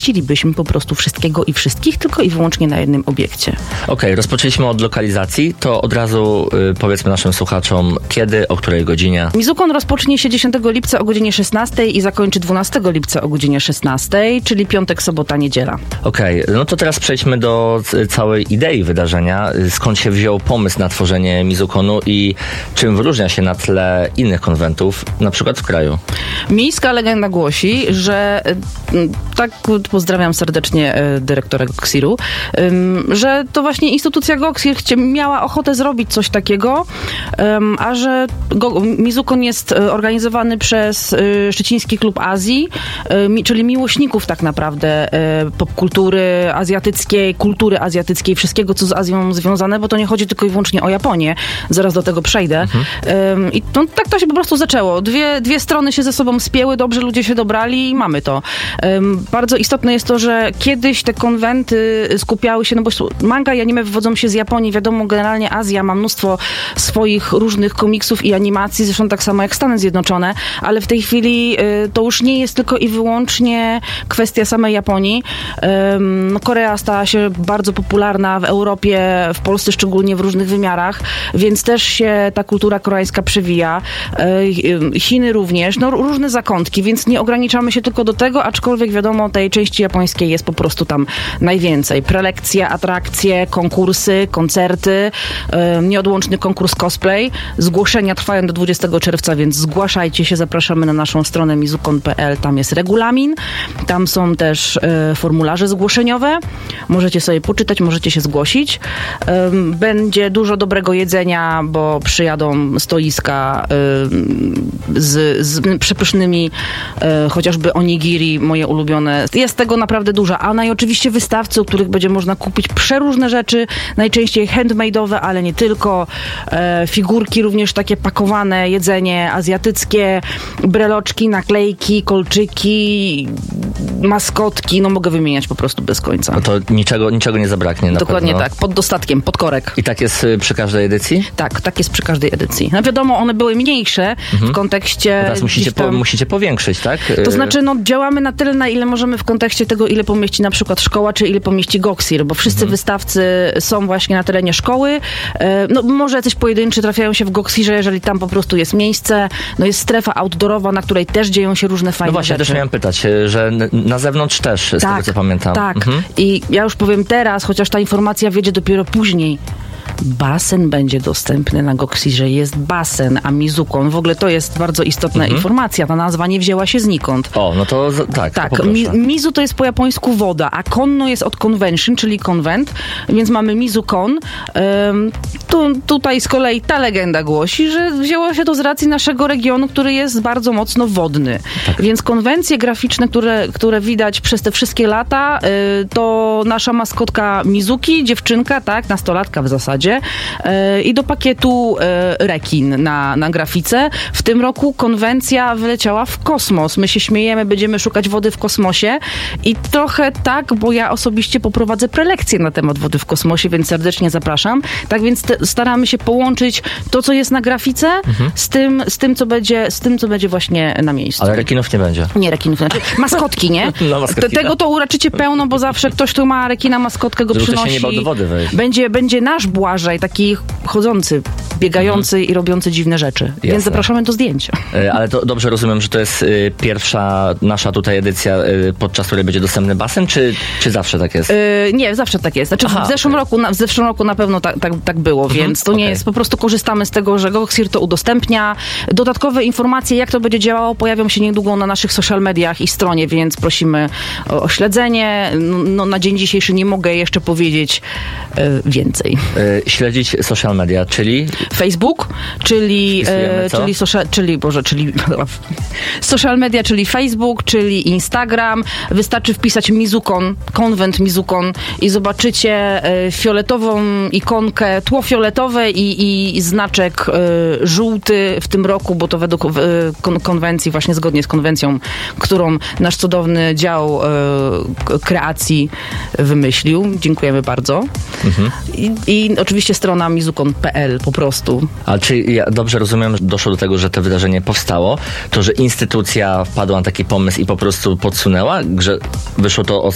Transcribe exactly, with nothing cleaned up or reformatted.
mieścilibyśmy po prostu wszystkiego i wszystkich, tylko i wyłącznie na jednym obiekcie. Okej, okay, rozpoczęliśmy od lokalizacji, to od razu y, powiedzmy naszym słuchaczom, kiedy, o której godzinie? MizuCon rozpocznie się dziesiątego lipca o godzinie szesnastej i zakończy dwunastego lipca o godzinie szesnastej, czyli piątek, sobota, niedziela. Okej, okay, no to teraz przejdźmy do całej idei wydarzenia. Skąd się wziął pomysł na tworzenie MizuConu i czym wyróżnia się na tle innych konwentów, na przykład w kraju? Miejska legenda głosi, że tak, pozdrawiam serdecznie dyrektora Goxiru, że to właśnie instytucja Goxir miała ochotę zrobić coś takiego, a że MizuCon jest organizowany przez Szczeciński Klub Azji, czyli miłośników tak naprawdę popkultury azjatyckiej, kultury azjatyckiej, wszystkiego, co z Azją związane, bo to nie chodzi tylko i wyłącznie o Japonię. Zaraz do tego przejdę. Mhm. I to, tak to się po prostu zaczęło. Dwie, dwie strony się ze sobą spięły, dobrze ludzie się dobrali i mamy to. Bardzo istotne jest to, że kiedyś te konwenty skupiały się, no bo manga i anime wywodzą się z Japonii. Wiadomo, generalnie Azja ma mnóstwo swoich różnych komiksów i animacji, zresztą tak samo jak Stany Zjednoczone, ale w tej chwili to już nie jest tylko i wyłącznie kwestia samej Japonii. No, Korea stała się bardzo popularna w Europie, w Polsce szczególnie w różnych wymiarach, więc też się ta kultura koreańska przewija. Chiny również, no różne zakątki, więc nie ograniczamy się tylko do tego, aczkolwiek wiadomo, tej części japońskiej jest po prostu tam najwięcej. Prelekcje, atrakcje, konkursy, koncerty, nieodłączny konkurs cosplay. Zgłoszenia trwają do dwudziestego czerwca, więc zgłaszajcie się, zapraszamy na naszą stronę mizukon kropka pe el, tam jest regulamin, tam są też formularze zgłoszeniowe. Możecie sobie poczytać, możecie się zgłosić. Będzie dużo dobrego jedzenia, bo przyjadą stoiska z, z przepysznymi chociażby onigiri, moje ulubione. Jest tego naprawdę dużo. A no i oczywiście wystawcy, u których będzie można kupić przeróżne rzeczy, najczęściej handmade'owe, ale nie tylko. Figurki również takie pakowane, jedzenie azjatyckie, breloczki, naklejki, kolczyki, maskotki, no mogę wymieniać po prostu bez końca. No to niczego, niczego nie zabraknie na Dokładnie pewno. tak, pod dostatkiem, pod korek. I tak jest przy każdej edycji? Tak, tak jest przy każdej edycji. No wiadomo, one były mniejsze mhm. w kontekście... Teraz musicie, tam... po, musicie powiększyć, tak? To znaczy, no działamy na tyle, na ile możemy w kontekście tego, ile pomieści na przykład szkoła, czy ile pomieści Goxir, bo wszyscy mhm. wystawcy są właśnie na terenie szkoły. No może jacyś pojedynczy trafiają się w Goxirze, jeżeli tam po prostu jest miejsce. No jest strefa outdoorowa, na której też dzieją się różne fajne No właśnie, rzeczy. też miałem pytać, że na zewnątrz też, z tak, tego co pamiętam. Tak, mhm. I ja już powiem teraz, chociaż ta informacja wiedzie dopiero później. Basen będzie dostępny na Goxirze. Jest basen, a MizuCon, w ogóle to jest bardzo istotna mhm. informacja. Ta nazwa nie wzięła się znikąd. O, no to z- tak. Tak, to mi- Mizu to jest po japońsku woda, a konno jest od convention, czyli konwent, więc mamy MizuCon. Um, tu, tutaj z kolei ta legenda głosi, że wzięło się to z racji naszego regionu, który jest bardzo mocno wodny. Tak. Więc konwencje graficzne, które, które widać przez te wszystkie lata, y, to nasza maskotka Mizuki, dziewczynka, tak, nastolatka w zasadzie. I do pakietu rekin na, na grafice. W tym roku konwencja wyleciała w kosmos. My się śmiejemy, będziemy szukać wody w kosmosie i trochę tak, bo ja osobiście poprowadzę prelekcję na temat wody w kosmosie, więc serdecznie zapraszam. Tak więc te, staramy się połączyć to, co jest na grafice mhm. z tym, z tym, co będzie, z tym, co będzie właśnie na miejscu. Ale rekinów nie będzie. Nie rekinów, znaczy maskotki, nie? No, maskotki, Tego to uraczycie pełno, bo zawsze ktoś, kto ma rekina, maskotkę go żeby przynosi. Się nie bał do wody wejść. Będzie, będzie nasz Błażej, taki chodzący, biegający mhm. i robiący dziwne rzeczy. Jasne. Więc zapraszamy do zdjęcia. Ale to dobrze rozumiem, że to jest y, pierwsza nasza tutaj edycja, y, podczas której będzie dostępny basen, czy, czy zawsze tak jest? Yy, nie, zawsze tak jest. Znaczy Aha, w, zeszłym okay. roku, na, w zeszłym roku na pewno tak, tak, tak było, mhm. więc to okay. nie jest, po prostu korzystamy z tego, że Goxir to udostępnia. Dodatkowe informacje, jak to będzie działało, pojawią się niedługo na naszych social mediach i stronie, więc prosimy o, o śledzenie. No, na dzień dzisiejszy nie mogę jeszcze powiedzieć yy, więcej. Yy, śledzić social media, czyli? Facebook, czyli, e, czyli, social, czyli, Boże, czyli social media, czyli Facebook, czyli Instagram. Wystarczy wpisać MizuCon, konwent MizuCon i zobaczycie e, fioletową ikonkę, tło fioletowe i, i znaczek e, żółty w tym roku, bo to według e, kon, konwencji, właśnie zgodnie z konwencją, którą nasz cudowny dział e, kreacji wymyślił. Dziękujemy bardzo. Mhm. I, I oczywiście strona mizukon kropka pe el po prostu. Ale czy ja dobrze rozumiem, że doszło do tego, że to wydarzenie powstało, to że instytucja wpadła na taki pomysł i po prostu podsunęła, że wyszło to od